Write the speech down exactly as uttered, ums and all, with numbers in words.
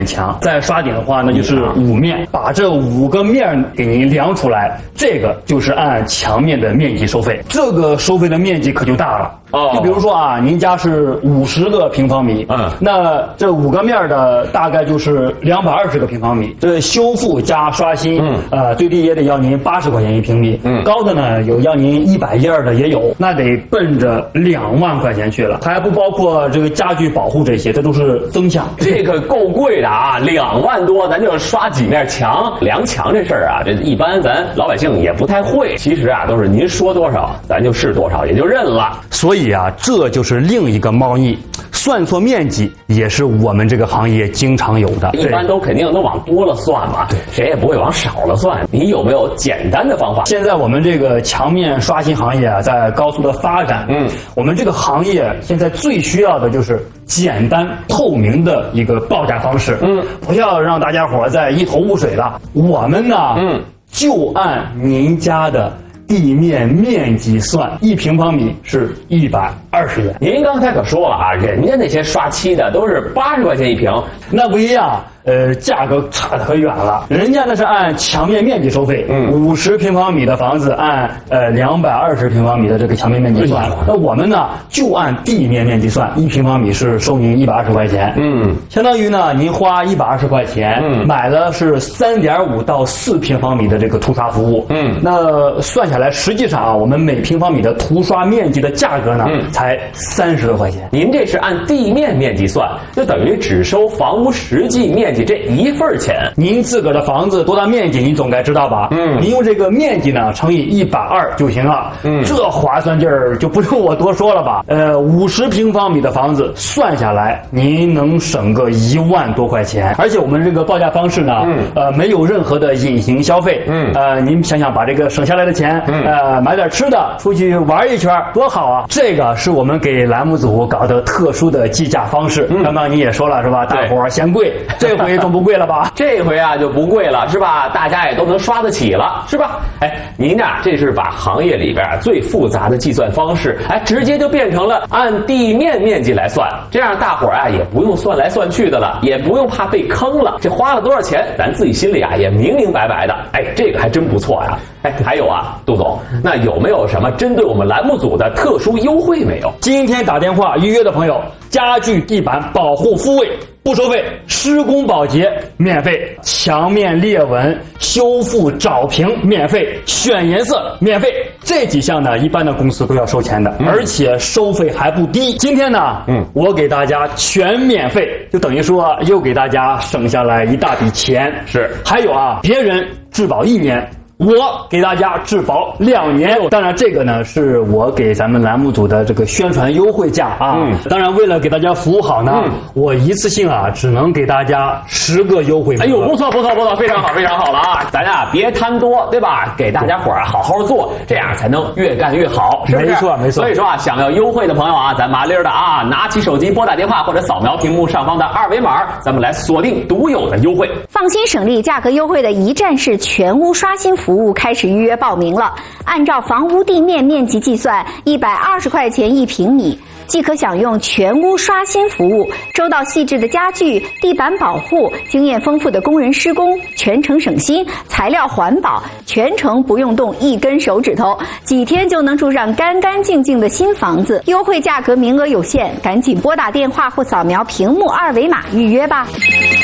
墙。再刷顶的话呢，就是五面，把这五个面给您量出来，这个就是按墙面的面积收费。这个收费的面积可就大了。哦，就比如说啊，您家是五十个平方米，嗯，那这五个面的大概就是两百二十个平方米。这修复加刷新，嗯，呃，最低也得要您八十块钱一平米，嗯，高的呢有要您一百一二的也有，那得奔着两万块钱去了，还不包括这个家具保护这些，这都是增项。 这个够贵的啊，两万多，咱就刷几面墙，量墙这事儿啊，这一般咱老百姓也不太会。其实啊，都是您说多少，咱就是多少，也就认了。 所以啊，这就是另一个猫腻，算错面积也是我们这个行业经常有的。 一般都肯定都往多了算嘛，对，谁也不会往少了算。你有没有简单的方法？ 现在我们这个墙面刷新行业啊，在高速的发展，嗯，我们这个行业现在最需要的就是简单透明的一个报价方式，嗯，不要让大家伙再一头雾水了。我们呢，嗯，就按您家的地面面积算，一平方米是一百二十元。 您刚才可说了啊，人家那些刷漆的都是八十块钱一平， 那不一样。呃，价格差得可远了。人家那是按墙面面积收费，嗯，五十平方米的房子按呃两百二十平方米的这个墙面面积算。那我们呢就按地面面积算，一平方米是收您一百二十块钱，嗯，相当于呢您花一百二十块钱，嗯，买的是三点五到四平方米的这个涂刷服务，嗯，那算下来，实际上啊，我们每平方米的涂刷面积的价格呢，嗯，才三十多块钱。 您这是按地面面积算，就等于只收房屋实际面积这一份钱。 您自个儿的房子多大面积，您总该知道吧？嗯，您用这个面积呢乘以一百二就行了。嗯，这划算劲儿就不用我多说了吧？呃，五十平方米的房子算下来，您能省个一万多块钱。而且我们这个报价方式呢，嗯，呃，没有任何的隐形消费。嗯，呃，您想想把这个省下来的钱，嗯，呃，买点吃的，出去玩一圈，多好啊！这个是我们给栏目组搞的特殊的计价方式。嗯，刚刚你也说了是吧？大伙儿嫌贵，这回总不贵了吧？ 这回啊就不贵了是吧？大家也都能刷得起了是吧？哎，您啊这是把行业里边最复杂的计算方式，哎，直接就变成了按地面面积来算，这样大伙儿啊也不用算来算去的了，也不用怕被坑了。这花了多少钱，咱自己心里啊也明明白白的。哎，这个还真不错呀。哎，还有啊，杜总，那有没有什么针对我们栏目组的特殊优惠没有？ 今天打电话预约的朋友，家具地板保护复位不收费，施工保洁免费，墙面裂纹修复找平免费，选颜色免费。这几项呢，一般的公司都要收钱的，嗯，而且收费还不低。今天呢，嗯，我给大家全免费，就等于说又给大家省下来一大笔钱。 是，还有啊，别人质保一年，我给大家质保两年。当然这个呢是我给咱们栏目组的这个宣传优惠价啊，嗯，当然为了给大家服务好呢，嗯，我一次性啊只能给大家十个优惠。 哎呦，不错不错不错，非常好非常好了啊！咱呀别贪多，对吧？给大家伙儿好好做，这样才能越干越好，是不是？ 没错没错。 所以说啊，想要优惠的朋友啊，咱麻利儿的啊，拿起手机拨打电话或者扫描屏幕上方的二维码，咱们来锁定独有的优惠。 放心省力，价格优惠的一站式全屋刷新服务开始预约报名了。按照房屋地面面积计算，一百二十块钱一平米，即可享用全屋刷新服务，周到细致的家具、地板保护，经验丰富的工人施工，全程省心，材料环保，全程不用动一根手指头，几天就能住上干干净净的新房子。优惠价格名额有限，赶紧拨打电话或扫描屏幕二维码预约吧。